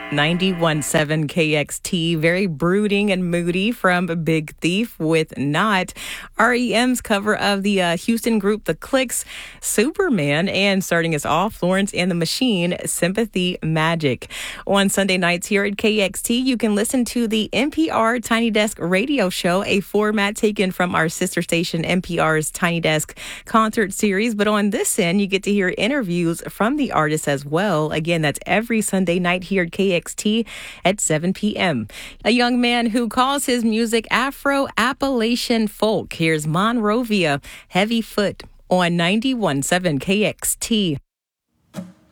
91.7 KXT, very brooding and moody from Big Thief with Not. REM's cover of the Houston group The Clicks, Superman, and starting us off, Florence and the Machine, Sympathy Magic. On Sunday nights here at KXT, you can listen to the NPR Tiny Desk radio show, a format taken from our sister station NPR's Tiny Desk concert series. But on this end, you get to hear interviews from the artists as well. Again, that's every Sunday night here at KXT at 7 p.m. A young man who calls his music Afro-Appalachian folk. Here's Monrovia, Heavy Foot on 91.7 KXT.